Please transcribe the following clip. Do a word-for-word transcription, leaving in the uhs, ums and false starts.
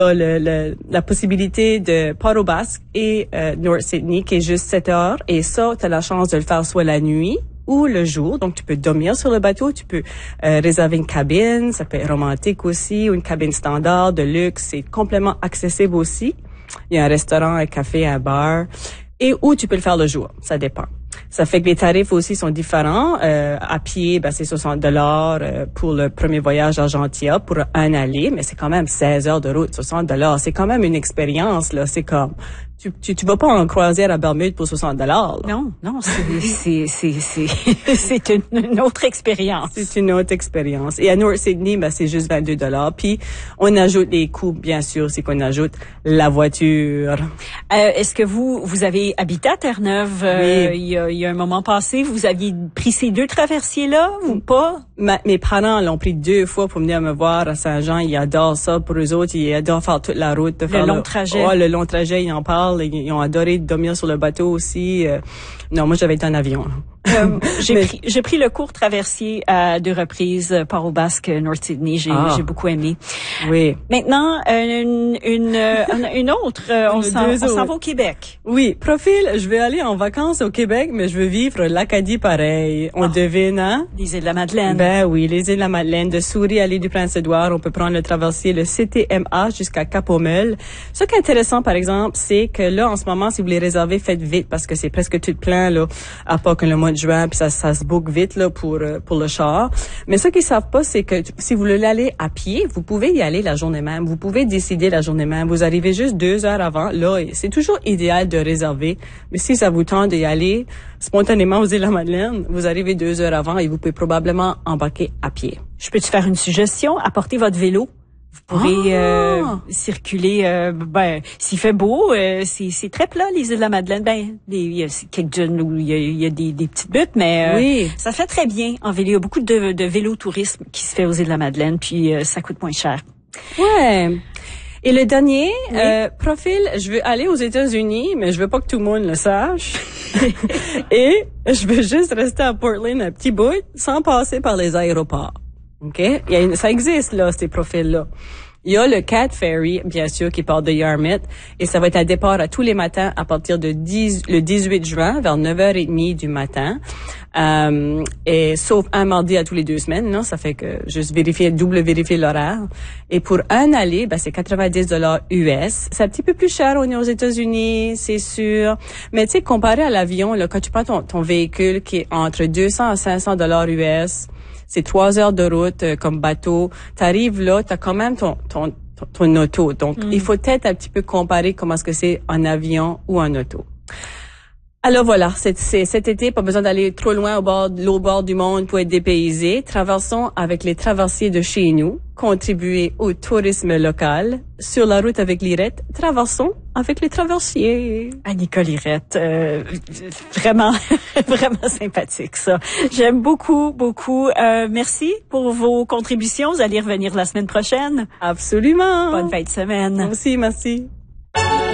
Le, le, la possibilité de Port au Basque et euh, North Sydney qui est juste sept heures et ça, tu as la chance de le faire soit la nuit ou le jour. Donc, tu peux dormir sur le bateau, tu peux euh, réserver une cabine, ça peut être romantique aussi, ou une cabine standard de luxe, c'est complètement accessible aussi. Il y a un restaurant, un café, un bar et ou tu peux le faire le jour, ça dépend. Ça fait que les tarifs aussi sont différents. Euh, à pied, ben, c'est soixante dollars euh, pour le premier voyage à Argentia pour un aller, mais c'est quand même seize heures de route, soixante dollars. C'est quand même une expérience, là. C'est comme, tu, tu, tu vas pas en croisière à Bermude pour soixante dollars. Non, non, c'est, c'est, c'est, c'est, c'est une, une autre expérience. C'est une autre expérience. Et à North Sydney, ben, c'est juste vingt-deux dollars. Puis, on ajoute les coûts, bien sûr, c'est qu'on ajoute la voiture. Euh, est-ce que vous, vous avez habité à Terre-Neuve, euh, oui. il y a, il y a un moment passé, vous aviez pris ces deux traversiers-là ou pas? Ma, mes parents l'ont pris deux fois pour venir me voir à Saint-Jean. Ils adorent ça. Pour eux autres, ils adorent faire toute la route. De le faire long le, trajet. Oh, le long trajet, ils en parlent. Ils, ils ont adoré dormir sur le bateau aussi. Euh, non, moi, j'avais été en avion. Euh, j'ai Mais... pris j'ai pris le court traversier à deux reprises, Port au Basque, North Sydney. J'ai ah. j'ai beaucoup aimé. Oui. Maintenant, une une une autre. On s'en on s'en va au Québec. Oui, profil. Je vais aller en vacances au Québec, mais je veux vivre l'Acadie pareil. On ah. devine, hein? Les îles de la Madeleine. Ben oui, les îles de la Madeleine, de Souris à l'île du Prince-Édouard. On peut prendre le traversier, le C T M A jusqu'à Cap-aux-Meules. Ce qui est intéressant, par exemple, c'est que là, en ce moment, si vous les réservez, faites vite parce que c'est presque tout plein là, à part que le mois de juin, puis ça, ça se book vite là pour pour le char. Mais ce qu'ils savent pas, c'est que si vous voulez aller à pied, vous pouvez y aller la journée même. Vous pouvez décider la journée même. Vous arrivez juste deux heures avant. Là, c'est toujours idéal de réserver. Mais si ça vous tente d'y aller spontanément aux îles de la Madeleine, vous arrivez deux heures avant et vous pouvez probablement embarquer à pied. Je peux te faire une suggestion? Apportez votre vélo. Vous pourrez ah! euh, circuler. Euh, ben, s'il fait beau, euh, c'est, c'est très plat les îles de la Madeleine. Ben, il y a quelques zones où il y a, il y a des, des petites buttes, mais euh, oui. ça se fait très bien en vélo. Il y a beaucoup de, de vélo-tourisme qui se fait aux îles de la Madeleine, puis euh, ça coûte moins cher. Ouais. Et le dernier oui. euh, profil, je veux aller aux États-Unis, mais je veux pas que tout le monde le sache. Et je veux juste rester à Portland un petit bout sans passer par les aéroports. OK? Il y a une, ça existe, là, ces profils-là. Il y a le Cat Ferry, bien sûr, qui part de Yarmouth, et ça va être un départ à tous les matins à partir de dix, le dix-huit juin, vers neuf heures trente du matin. Euh, et sauf un mardi à tous les deux semaines, non? Ça fait que juste vérifier, double vérifier l'horaire. Et pour un aller, ben, c'est quatre-vingt-dix dollars U S. C'est un petit peu plus cher, on est aux États-Unis, c'est sûr. Mais tu sais, comparé à l'avion, là, quand tu prends ton, ton véhicule qui est entre deux cents à cinq cents dollars U S, c'est trois heures de route euh, comme bateau. T'arrives là, t'as quand même ton ton ton, ton auto. Donc, mm. il faut peut-être un petit peu comparer comment est-ce que c'est en avion ou en auto. Alors voilà, c'est, c'est cet été, pas besoin d'aller trop loin au bord, l'au bord du monde pour être dépaysé. Traversons avec les traversiers de chez nous, contribuer au tourisme local. Sur la route avec l'Irette, traversons avec les traversiers. Ah, Nicole Irette, euh, vraiment, vraiment sympathique ça. J'aime beaucoup, beaucoup. Euh, merci pour vos contributions. Vous allez revenir la semaine prochaine. Absolument. Bonne fin de semaine. Merci, merci.